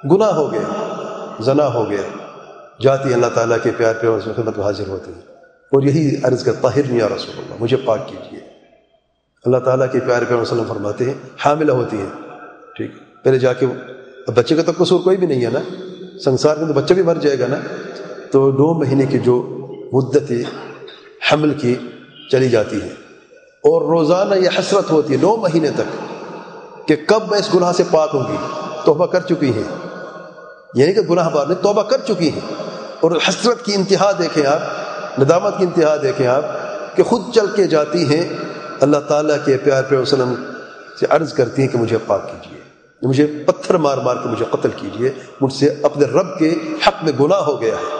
گناہ ہو گیا، زنا ہو گیا، جاتی ہیں اللہ تعالیٰ کے پیار پہ اس خدمت میں حاضر ہوتی ہیں اور یہی عرض کر طاہرنی یا رسول اللہ، مجھے پاک کیجیے۔ اللہ تعالیٰ کے پیار پہ وسلم فرماتے ہیں حاملہ ہوتی ہیں، ٹھیک، پہلے جا کے بچے کا تو قصور کوئی بھی نہیں ہے نا، سنسار میں تو بچہ بھی مر جائے گا نا، تو 9 مہینے کی جو مدت حمل کی چلی جاتی ہے اور روزانہ یہ حسرت ہوتی ہے 9 مہینے تک کہ کب میں اس گناہ سے پاک ہوں گی۔ توبہ کر چکی ہیں، یعنی کہ گناہ بار میں توبہ کر چکی ہیں، اور حسرت کی انتہا دیکھیں آپ، ندامت کی انتہا دیکھیں آپ کہ خود چل کے جاتی ہیں اللہ تعالیٰ کے پیار پہ وسلم سے عرض کرتی ہیں کہ مجھے پاک کیجیے، مجھے پتھر مار مار کے مجھے قتل کیجیے، مجھ سے اپنے رب کے حق میں گناہ ہو گیا ہے۔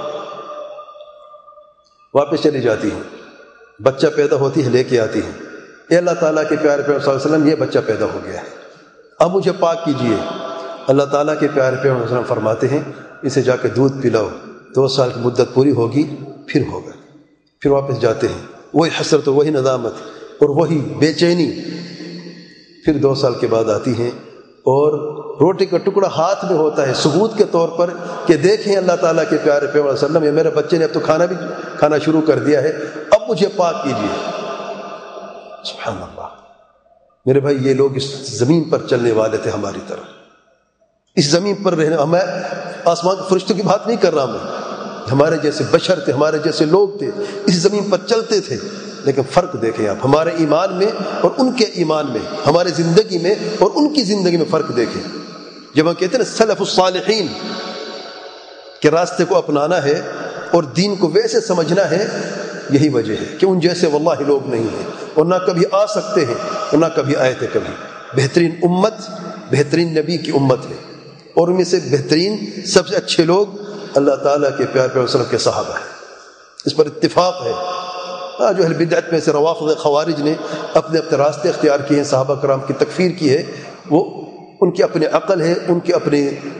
واپس چلی جاتی ہیں، بچہ پیدا ہوتی ہے، لے کے آتی ہیں، اے اللہ تعالیٰ کے پیارے پیغمبر صلی اللہ علیہ وسلم، یہ بچہ پیدا ہو گیا ہے، اب مجھے پاک کیجیے۔ اللہ تعالیٰ کے پیارے پیغمبر صلی اللہ علیہ وسلم فرماتے ہیں اسے جا کے دودھ پلاؤ، 2 سال کی مدت پوری ہوگی پھر ہوگا۔ پھر واپس جاتے ہیں، وہی حسرت، وہی ندامت اور وہی بے چینی۔ پھر 2 سال کے بعد آتی ہیں اور روٹی کا ٹکڑا ہاتھ میں ہوتا ہے ثبوت کے طور پر کہ دیکھیں اللہ تعالیٰ کے پیارے پیغمبر صلی اللہ علیہ وسلم، یہ میرے بچے نے اب تو کھانا شروع کر دیا ہے، اب مجھے پاک کیجیے۔ سبحان اللہ میرے بھائی، یہ لوگ اس زمین پر چلنے والے تھے ہماری طرح، اس زمین پر رہنے، میں آسمان کے فرشتوں کی بات نہیں کر رہا، میں ہمارے جیسے بشر تھے، ہمارے جیسے لوگ تھے، اس زمین پر چلتے تھے، لیکن فرق دیکھیں آپ ہمارے ایمان میں اور ان کے ایمان میں، ہمارے زندگی میں اور ان کی زندگی میں فرق دیکھیں۔ جب ہم کہتے ہیں نا سلف الصالحین کے راستے کو اپنانا ہے اور دین کو ویسے سمجھنا ہے، یہی وجہ ہے کہ ان جیسے واللہ لوگ نہیں ہیں اور نہ کبھی آ سکتے ہیں اور نہ کبھی آئے تھے کبھی۔ بہترین امت بہترین نبی کی امت ہے، اور ان میں سے بہترین سب سے اچھے لوگ اللہ تعالیٰ کے پیار پیغمبر صلی اللہ علیہ وسلم کے صحابہ ہیں، اس پر اتفاق ہے۔ جو اہل بدعت میں سے روافض خوارج نے اپنے اپنے راستے اختیار کیے ہیں، صحابہ کرام کی تکفیر کی ہے، وہ ان کی اپنی عقل ہے، ان کے اپنے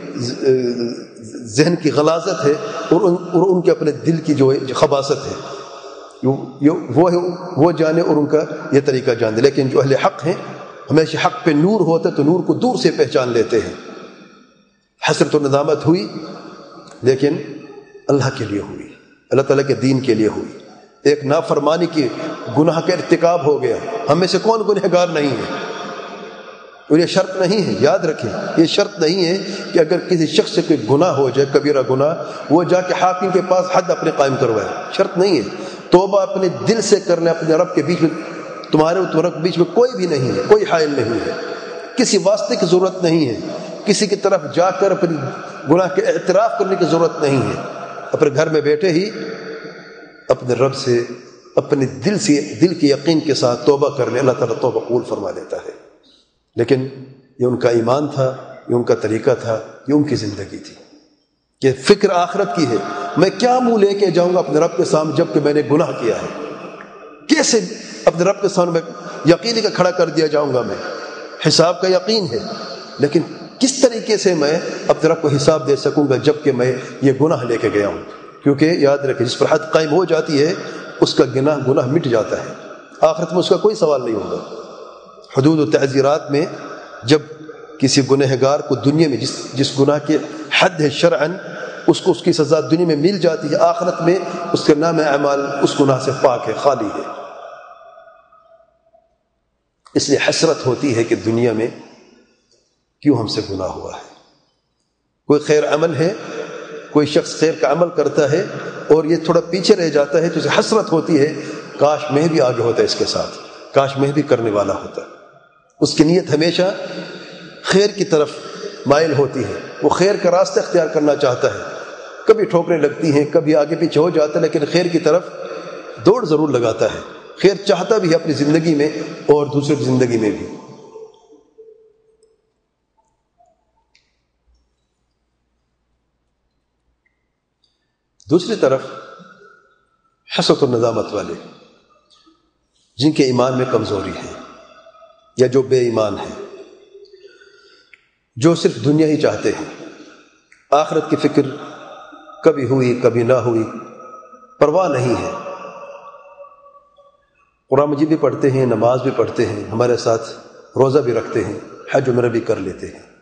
ذہن کی غلاظت ہے اور ان کے اپنے دل کی جو خباثت ہے، وہ جانے اور ان کا یہ طریقہ جانے۔ لیکن جو اہل حق ہیں، ہمیشہ حق پہ نور ہوتا ہے تو نور کو دور سے پہچان لیتے ہیں۔ حسرت و ندامت ہوئی لیکن اللہ کے لیے ہوئی، اللہ تعالیٰ کے دین کے لیے ہوئی۔ ایک نافرمانی کی گناہ کا ارتکاب ہو گیا، ہم میں سے کون گنہگار نہیں ہے؟ اور یہ شرط نہیں ہے، یاد رکھیں، یہ شرط نہیں ہے کہ اگر کسی شخص سے کوئی گناہ ہو جائے، کبیرہ گناہ، وہ جا کے حاکم کے پاس حد اپنے قائم کروائے، شرط نہیں ہے۔ توبہ اپنے دل سے کرنا، اپنے رب کے بیچ میں، تمہارے اور تمہارے بیچ میں کوئی بھی نہیں ہے، کوئی حائل نہیں ہے، کسی واسطے کی ضرورت نہیں ہے، کسی کی طرف جا کر اپنی گناہ کے اعتراف کرنے کی ضرورت نہیں ہے۔ اپنے گھر میں بیٹھے ہی اپنے رب سے اپنے دل کے یقین کے ساتھ توبہ کر لے، اللہ تعالیٰ توبہ قبول فرما لیتا ہے۔ لیکن یہ ان کا ایمان تھا، یہ ان کا طریقہ تھا، یہ ان کی زندگی تھی کہ فکر آخرت کی ہے۔ میں کیا منہ لے کے جاؤں گا اپنے رب کے سامنے جب کہ میں نے گناہ کیا ہے؟ کیسے اپنے رب کے سامنے یقین کا کھڑا کر دیا جاؤں گا؟ میں حساب کا یقین ہے، لیکن کس طریقے سے میں اپنے رب کو حساب دے سکوں گا جب کہ میں یہ گناہ لے کے گیا ہوں؟ کیونکہ یاد رکھیں، جس پر حد قائم ہو جاتی ہے اس کا گناہ مٹ جاتا ہے، آخرت میں اس کا کوئی سوال نہیں ہوگا۔ حدود و تعزیرات میں جب کسی گنہگار کو دنیا میں جس گناہ کے حد ہے شرعاً، اس کو اس کی سزا دنیا میں مل جاتی ہے، آخرت میں اس کا نام اعمال اس گناہ سے پاک ہے، خالی ہے۔ اس لیے حسرت ہوتی ہے کہ دنیا میں کیوں ہم سے گناہ ہوا ہے۔ کوئی خیر عمل ہے، کوئی شخص خیر کا عمل کرتا ہے اور یہ تھوڑا پیچھے رہ جاتا ہے تو اسے حسرت ہوتی ہے، کاش میں بھی آگے ہوتا ہے اس کے ساتھ، کاش میں بھی کرنے والا ہوتا۔ اس کی نیت ہمیشہ خیر کی طرف مائل ہوتی ہے، وہ خیر کا راستہ اختیار کرنا چاہتا ہے، کبھی ٹھوکریں لگتی ہیں، کبھی آگے پیچھے ہو جاتا ہے، لیکن خیر کی طرف دوڑ ضرور لگاتا ہے، خیر چاہتا بھی ہے اپنی زندگی میں اور دوسرے کی زندگی میں بھی۔ دوسری طرف حسرت و ندامت والے، جن کے ایمان میں کمزوری ہے یا جو بے ایمان ہیں، جو صرف دنیا ہی چاہتے ہیں، آخرت کی فکر کبھی ہوئی کبھی نہ ہوئی، پرواہ نہیں ہے، قرآن مجید بھی پڑھتے ہیں، نماز بھی پڑھتے ہیں، ہمارے ساتھ روزہ بھی رکھتے ہیں، حج عمرہ بھی کر لیتے ہیں،